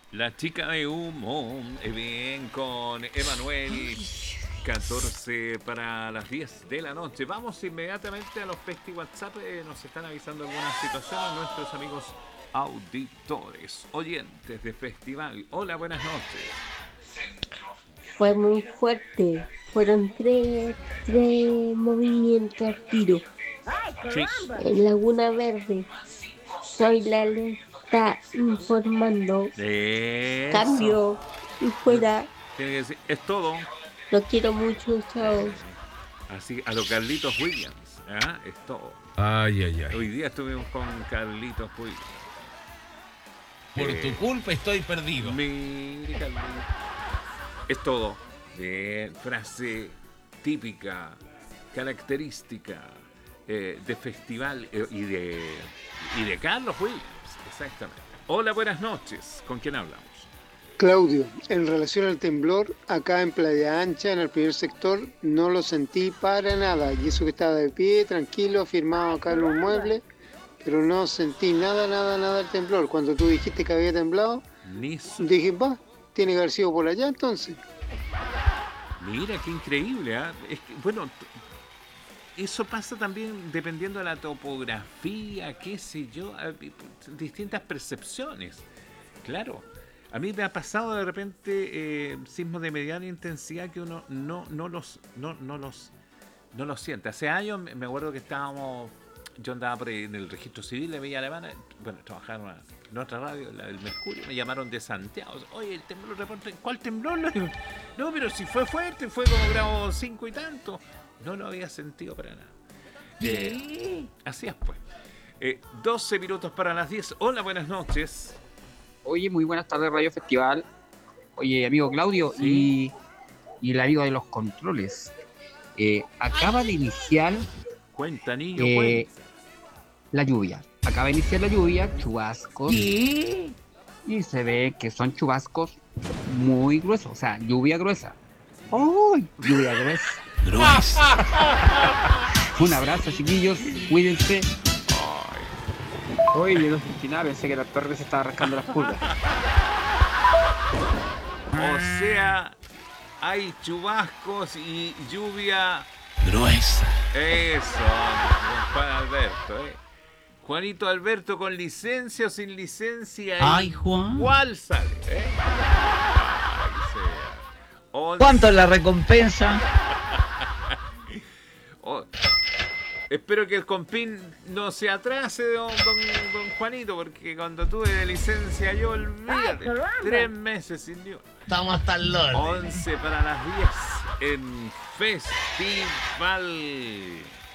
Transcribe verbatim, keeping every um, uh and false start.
La chica de humo, eh, bien, con Emanuel, catorce para las diez de la noche. Vamos inmediatamente a los Festi WhatsApp. eh, nos están avisando algunas situaciones nuestros amigos auditores, oyentes de festival. Hola, buenas noches. Fue muy fuerte. Fueron tres, tres movimientos al tiro. Sí. En Laguna Verde, soy la está informando. Eso. Cambio y fuera. Tiene que decir, es todo. Los quiero mucho, chao. Así, a los Carlitos Williams. ¿Ah? Es todo. Ay, ay, ay. Hoy día estuvimos con Carlitos Williams. Por Eh, tu culpa estoy perdido. Mire, Carlitos. Es todo. Bien, frase típica, característica eh, de festival eh, y de y de Carlos Williams, exactamente. Hola, buenas noches. ¿Con quién hablamos? Claudio, en relación al temblor, acá en Playa Ancha, en el primer sector, no lo sentí para nada. Y eso que estaba de pie, tranquilo, firmado acá en un mueble, pero no sentí nada, nada, nada el temblor. Cuando tú dijiste que había temblado, Ni su- dije, va, tiene que haber sido por allá entonces. Mira, qué increíble. ¿Ah? Es que, bueno, t- eso pasa también dependiendo de la topografía, qué sé yo, ah, y, pues, distintas percepciones. Claro. A mí me ha pasado de repente eh, sismos de mediana intensidad que uno no, no los no, no los no los siente. Hace años me me acuerdo que estábamos, yo andaba por ahí en el registro civil de Villa Alemana, bueno, trabajaba en, una- en otra radio, la del Mercurio, me llamaron de Santiago. Oye, el temblor, reporte, ¿cuál temblor? Le digo, no, pero si fue fuerte, fue como grado cinco y tanto. No lo había sentido para nada. Eh, así es, pues. Eh, doce minutos para las diez. Hola, buenas noches. Oye, muy buenas tardes, Radio Festival. Oye, amigo Claudio Sí. y, y el amigo de los controles. Eh, acaba de iniciar Cuenta, niño, eh, cuenta. la lluvia. Acaba de iniciar la lluvia, chubascos. ¿Qué? Y se ve que son chubascos muy gruesos, o sea, lluvia gruesa. ¡Ay! Lluvia gruesa. Gruesa. Un abrazo, chiquillos. Cuídense. Oye, no sentí nada, pensé que el actor se estaba rascando las pulgas. O sea, hay chubascos y lluvia. Gruesa. Eso, don Juan Alberto, ¿eh? Juanito Alberto con licencia o sin licencia. Ay, Juan. ¿Cuál sale? ¿Eh? Ay, sea. Once- ¿Cuánto es la recompensa? o- Espero que el compín no se atrase, don, don, don Juanito, porque cuando tuve de licencia yo, olvídate, tres meses sin ni una. Estamos hasta el lore. once para las diez en Festival.